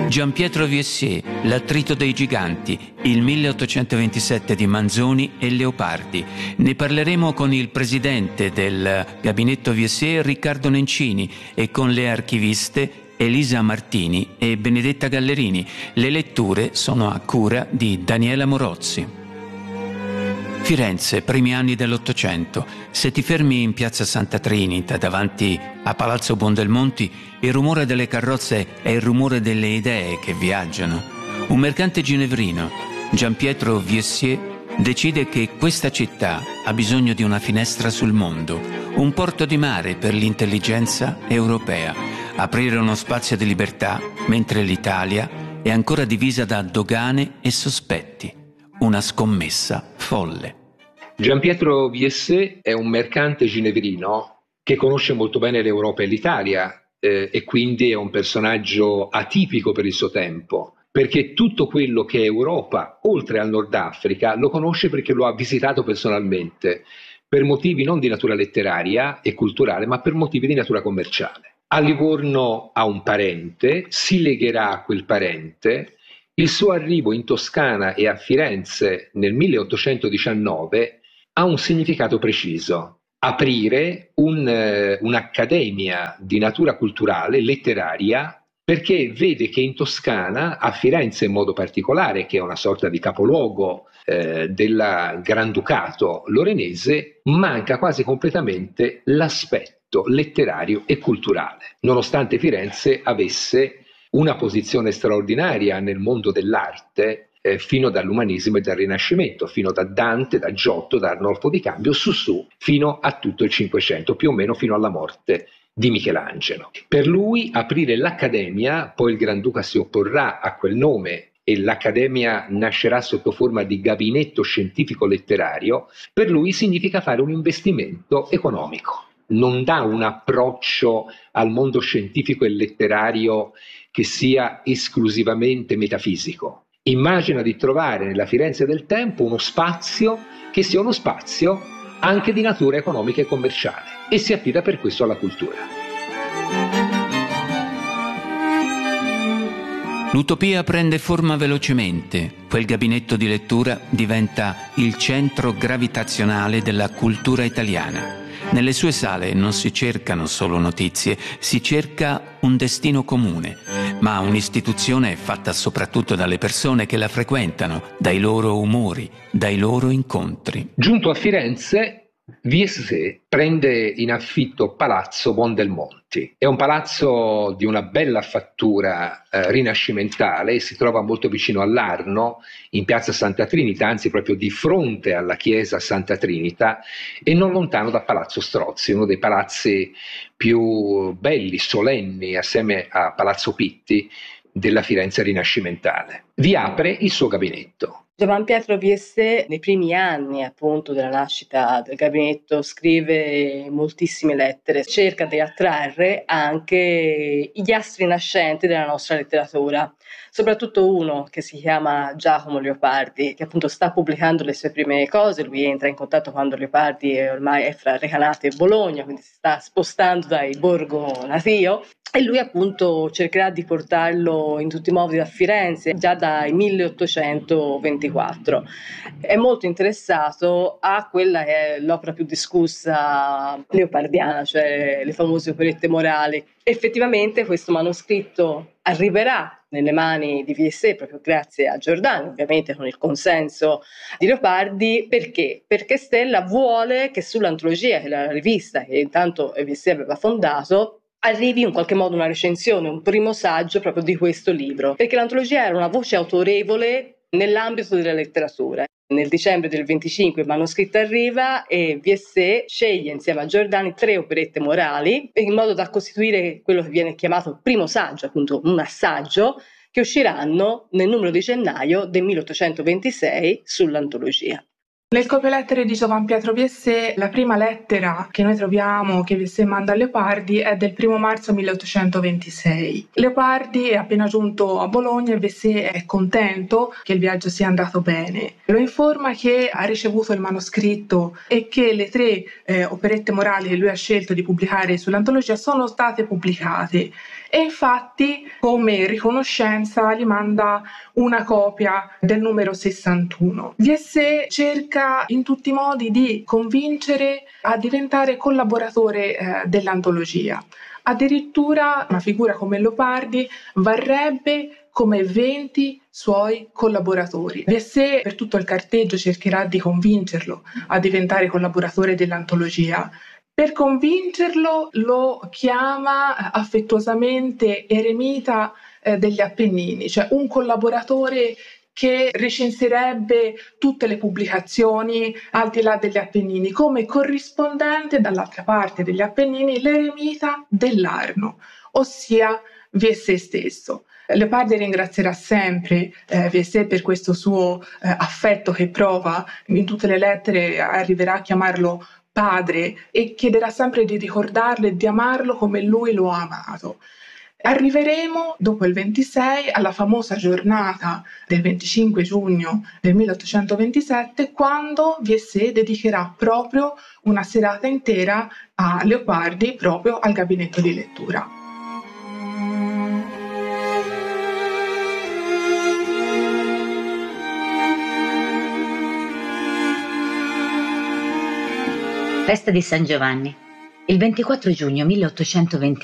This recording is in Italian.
Gianpietro Viessier, L'attrito dei giganti, il 1827 di Manzoni e Leopardi. Ne parleremo con il presidente del gabinetto Viessier, Riccardo Nencini, e con le archiviste Elisa Martini e Benedetta Gallerini. Le letture sono a cura di Daniela Morozzi. Firenze, primi anni dell'Ottocento. Se ti fermi in piazza Santa Trinita davanti a Palazzo Buondelmonti, il rumore delle carrozze è il rumore delle idee che viaggiano. Un mercante ginevrino, Gianpietro Viessier, decide che questa città ha bisogno di una finestra sul mondo, un porto di mare per l'intelligenza europea, aprire uno spazio di libertà mentre l'Italia è ancora divisa da dogane e sospetti. Una scommessa folle. Gianpietro Viessier è un mercante ginevrino che conosce molto bene l'Europa e l'Italia e quindi è un personaggio atipico per il suo tempo, perché tutto quello che è Europa, oltre al Nord Africa, lo conosce perché lo ha visitato personalmente, per motivi non di natura letteraria e culturale, ma per motivi di natura commerciale. A Livorno ha un parente, si legherà a quel parente. Il suo arrivo in Toscana e a Firenze nel 1819 ha un significato preciso: aprire un'accademia di natura culturale, letteraria, perché vede che in Toscana, a Firenze in modo particolare, che è una sorta di capoluogo del Granducato lorenese, manca quasi completamente l'aspetto letterario e culturale, nonostante Firenze avesse una posizione straordinaria nel mondo dell'arte fino dall'umanesimo e dal Rinascimento, fino da Dante, da Giotto, da Arnolfo di Cambio, su fino a tutto il Cinquecento, più o meno fino alla morte di Michelangelo. Per lui aprire l'Accademia, poi il Granduca si opporrà a quel nome e l'Accademia nascerà sotto forma di gabinetto scientifico letterario, per lui significa fare un investimento economico. Non dà un approccio al mondo scientifico e letterario che sia esclusivamente metafisico. Immagina di trovare nella Firenze del tempo uno spazio che sia uno spazio anche di natura economica e commerciale, e si affida per questo alla cultura. L'utopia prende forma velocemente. Quel gabinetto di lettura diventa il centro gravitazionale della cultura italiana. Nelle sue sale non si cercano solo notizie, si cerca un destino comune, ma un'istituzione fatta soprattutto dalle persone che la frequentano, dai loro umori, dai loro incontri. Giunto a Firenze, Viessier prende in affitto Palazzo Buondelmonti. È un palazzo di una bella fattura rinascimentale, si trova molto vicino all'Arno, in piazza Santa Trinita, anzi proprio di fronte alla chiesa Santa Trinita, e non lontano da Palazzo Strozzi, uno dei palazzi più belli, solenni, assieme a Palazzo Pitti, della Firenze rinascimentale. Vi apre il suo gabinetto. Gianpietro Viessier, nei primi anni appunto della nascita del gabinetto, scrive moltissime lettere, cerca di attrarre anche gli astri nascenti della nostra letteratura, soprattutto uno che si chiama Giacomo Leopardi, che appunto sta pubblicando le sue prime cose. Lui entra in contatto quando Leopardi ormai è fra Recanati e Bologna, quindi si sta spostando dai Borgo Natio, e lui appunto cercherà di portarlo in tutti i modi a Firenze già dal 1824. È molto interessato a quella che è l'opera più discussa leopardiana, cioè le famose operette morali. Effettivamente questo manoscritto arriverà nelle mani di Viessier proprio grazie a Giordani, ovviamente con il consenso di Leopardi. Perché? Perché Stella vuole che sull'antologia, che è la rivista che intanto Viessier aveva fondato, arrivi in qualche modo una recensione, un primo saggio proprio di questo libro, perché l'antologia era una voce autorevole nell'ambito della letteratura. Nel dicembre del 25 il manoscritto arriva e Viessier sceglie insieme a Giordani 3 operette morali in modo da costituire quello che viene chiamato il primo saggio, appunto un assaggio, che usciranno nel numero di gennaio del 1826 sull'antologia. Nel copiolettere di Gianpietro Viessier, la prima lettera che noi troviamo che Viessier manda a Leopardi è del 1 marzo 1826. Leopardi è appena giunto a Bologna e Viessier è contento che il viaggio sia andato bene. Lo informa che ha ricevuto il manoscritto e che le 3 operette morali che lui ha scelto di pubblicare sull'antologia sono state pubblicate. e infatti come riconoscenza gli manda una copia del numero 61. VSE cerca in tutti i modi di convincere a diventare collaboratore dell'antologia. Addirittura una figura come Leopardi varrebbe come 20 suoi collaboratori. VSE per tutto il carteggio cercherà di convincerlo a diventare collaboratore dell'antologia. Per convincerlo lo chiama affettuosamente eremita degli Appennini, cioè un collaboratore che recenserebbe tutte le pubblicazioni al di là degli Appennini, come corrispondente dall'altra parte degli Appennini l'eremita dell'Arno, ossia VSE stesso. Leopardi ringrazierà sempre VSE per questo suo affetto che prova, in tutte le lettere arriverà a chiamarlo padre e chiederà sempre di ricordarlo e di amarlo come lui lo ha amato. Arriveremo dopo il 26 alla famosa giornata del 25 giugno del 1827, quando VSE dedicherà proprio una serata intera a Leopardi, proprio al gabinetto di lettura. Festa di San Giovanni. Il 24 giugno 1827